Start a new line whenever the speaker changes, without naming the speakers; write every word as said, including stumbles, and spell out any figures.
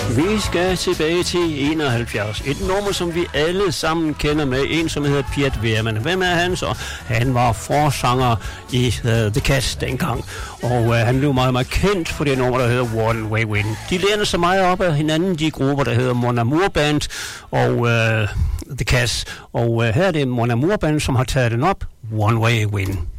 Vi skal tilbage til enoghalvfjerds. Et nummer, som vi alle sammen kender med. En, som hedder Piet Wehrmann. Hvem er han så? Han var forsanger i uh, The Cats dengang. Og uh, han blev meget, meget kendt for det nummer, der hedder One Way Win. De læner sig meget op af hinanden, de grupper, der hedder Mon Amour Band og uh, The Cats. Og uh, her er det Mon Amour Band, som har taget den op. One Way Win.